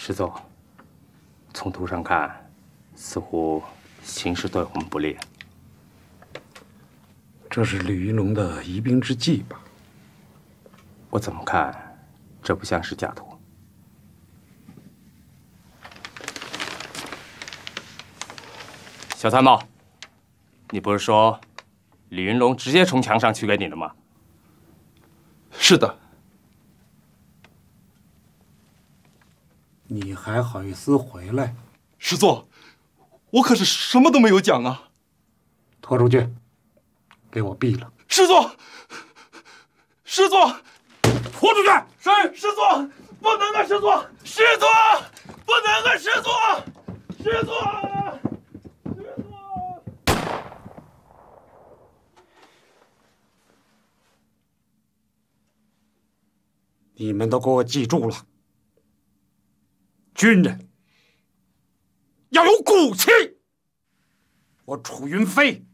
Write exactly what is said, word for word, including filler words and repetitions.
师座，从图上看，似乎形势对我们不利。 这是李云龙的疑兵之计吧？ 我怎么看，这不像是假图。小参谋，你不是说李云龙直接从墙上取给你的吗？ 是的。 你还好意思回来？ 师座，我可是什么都没有讲啊！ 拖出去，给我毙了！ 师座，师座， 拖出去！ 是师座，不能啊，师座，师座，不能啊，师座，师座，师座。 你们都给我记住了。军人要有骨气。我楚云飞